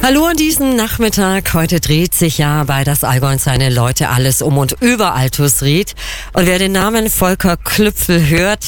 Hallo an diesem Nachmittag. Heute dreht sich ja bei das Allgäu und seine Leute alles um und über Altusried. Und wer den Namen Volker Klüpfel hört,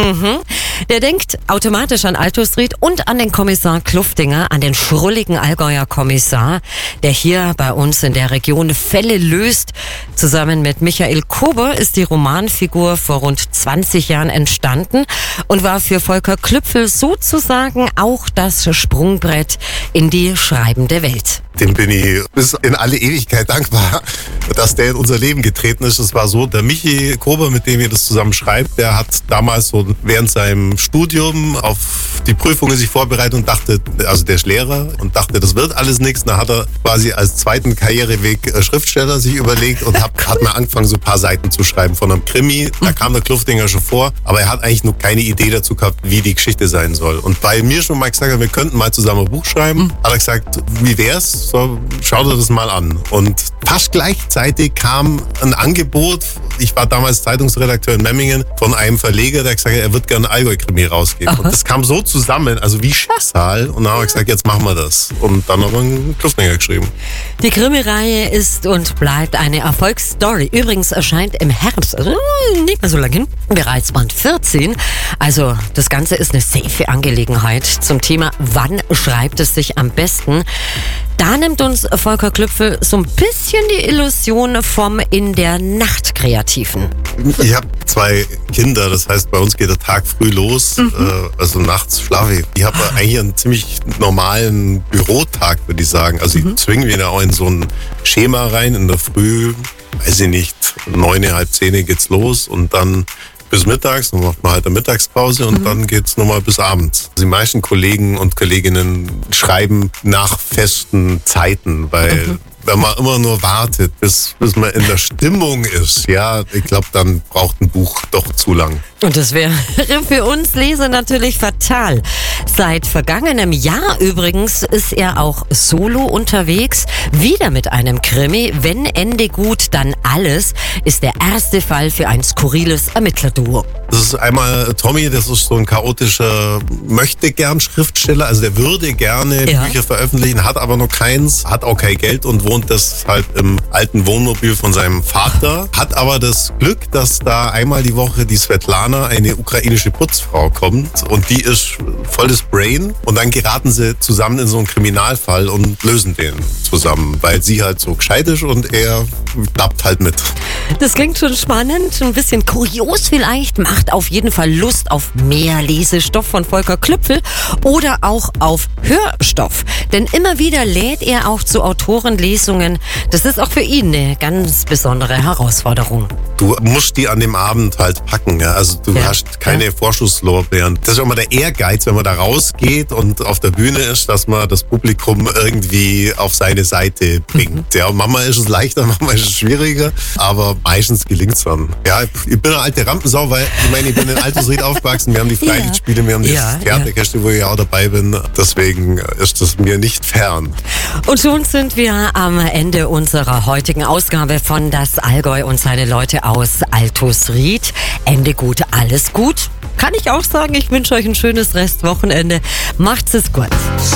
der denkt automatisch an Altusried und an den Kommissar Kluftinger, an den schrulligen Allgäuer Kommissar, der hier bei uns in der Region Fälle löst. Zusammen mit Michael Kober ist die Romanfigur vor rund 20 Jahren entstanden und war für Volker Klüpfel sozusagen auch das Sprungbrett in die schreibende Welt. Dem bin ich bis in alle Ewigkeit dankbar, dass der in unser Leben getreten ist. Es war so, der Michi Kober, mit dem ihr das zusammen schreibt, der hat damals so während seinem Studium auf die Prüfungen sich vorbereitet und dachte, also der ist Lehrer und dachte, das wird alles nichts. Dann hat er quasi als zweiten Karriereweg Schriftsteller sich überlegt und hat mal angefangen, so ein paar Seiten zu schreiben von einem Krimi. Da kam der Kluftinger schon vor, aber er hat eigentlich noch keine Idee dazu gehabt, wie die Geschichte sein soll. Und bei mir schon mal gesagt, wir könnten mal zusammen ein Buch schreiben, hat er gesagt, wie wär's? So, schau dir das mal an. Und fast gleichzeitig kam ein Angebot, ich war damals Zeitungsredakteur in Memmingen, von einem Verleger, der gesagt hat, er wird gerne Allgäu-Krimi rausgeben. Aha. Und das kam so zusammen, also wie Schicksal. Und dann haben wir gesagt, jetzt machen wir das. Und dann haben wir einen Kluftinger geschrieben. Die Krimi-Reihe ist und bleibt eine Erfolgsstory. Übrigens erscheint im Herbst, also nicht mehr so lange hin, bereits Band 14. Also das Ganze ist eine safe Angelegenheit zum Thema, wann schreibt es sich am besten. Da nimmt uns Volker Klüpfel so ein bisschen die Illusion vom in der Nacht Kreativen. Ich habe 2 Kinder, das heißt, bei uns geht der Tag früh los, also nachts schlafe ich. Ich habe eigentlich einen ziemlich normalen Bürotag, würde ich sagen. Also ich zwinge mich da auch in so ein Schema rein. In der Früh, weiß ich nicht, 9, halb 10 geht's los und dann bis mittags, dann macht man halt eine Mittagspause und dann geht's nochmal bis abends. Die meisten Kollegen und Kolleginnen schreiben nach festen Zeiten, weil wenn man immer nur wartet, bis man in der Stimmung ist, ja, ich glaube, dann braucht ein Buch doch zu lang. Und das wäre für uns Leser natürlich fatal. Seit vergangenem Jahr übrigens ist er auch solo unterwegs. Wieder mit einem Krimi. Wenn Ende gut, dann alles, ist der erste Fall für ein skurriles Ermittlerduo. Das ist einmal Tommy, das ist so ein chaotischer Möchtegern-Schriftsteller. Also der würde gerne Bücher veröffentlichen, hat aber noch keins, hat auch kein Geld und wohnt deshalb im alten Wohnmobil von seinem Vater. Hat aber das Glück, dass da einmal die Woche die Svetlana, eine ukrainische Putzfrau, kommt und die ist voll das Brain und dann geraten sie zusammen in so einen Kriminalfall und lösen den zusammen, weil sie halt so gescheit ist und er klappt halt mit. Das klingt schon spannend, ein bisschen kurios vielleicht, macht auf jeden Fall Lust auf mehr Lesestoff von Volker Klüpfel oder auch auf Hörstoff. Denn immer wieder lädt er auch zu Autorenlesungen. Das ist auch für ihn eine ganz besondere Herausforderung. Du musst die an dem Abend halt packen, ja. Also du hast keine Vorschusslorbeeren. Das ist auch immer der Ehrgeiz, wenn man da rausgeht und auf der Bühne ist, dass man das Publikum irgendwie auf seine Seite bringt. Ja, und manchmal ist es leichter, manchmal ist es schwieriger, aber meistens gelingt es dann. Ja, ich bin eine alte Rampensau, weil ich bin in Altusried aufgewachsen, wir haben die Freilichtspiele, wir haben das Theaterkästchen, wo ich auch dabei bin. Deswegen ist das mir nicht fern. Und schon sind wir am Ende unserer heutigen Ausgabe von Das Allgäu und seine Leute aus Altusried. Ende gut, alles gut. Kann ich auch sagen, ich wünsche euch ein schönes Restwochenende. Macht's es gut.